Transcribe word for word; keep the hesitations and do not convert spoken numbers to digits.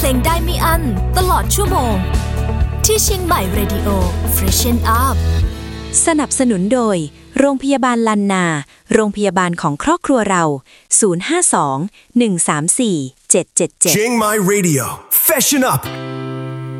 ลงได้ไม่อั้นตลอดชั่วโมงที่เชียงใหม่ Radio Freshen Up สนับสนุนโดยโรงพยาบาลลันนาโรงพยาบาลของครอบครัวเราศูนย์ ห้า สอง หนึ่ง สาม สี่ เจ็ด เจ็ด เจ็ดเชียงใหม่ Radio Freshen Up